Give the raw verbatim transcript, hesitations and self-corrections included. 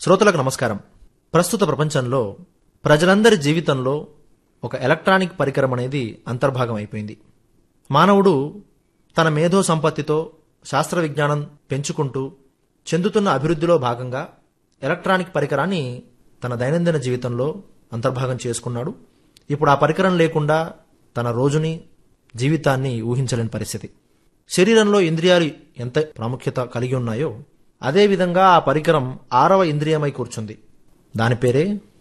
శ్రోతలకు నమస్కారం. ప్రస్తుత ప్రపంచంలో ప్రజలందరి జీవితంలో ఒక ఎలక్ట్రానిక్ పరికరం అనేది అంతర్భాగం అయిపోయింది. మానవుడు తన మేధో సంపత్తితో శాస్త్ర విజ్ఞానం పెంచుకుంటూ చెందుతున్న అభివృద్ధిలో భాగంగా ఎలక్ట్రానిక్ పరికరాన్ని తన దైనందిన జీవితంలో అంతర్భాగం చేసుకున్నాడు. ఇప్పుడు ఆ పరికరం లేకుండా తన రోజుని జీవితాన్ని ఊహించలేని పరిస్థితి. శరీరంలో ఇంద్రియాలు ఎంత ప్రాముఖ్యత కలిగి ఉన్నాయో అదేవిధంగా ఆ పరికరం ఆరవ ఇంద్రియమై కూర్చుంది. దాని పేరే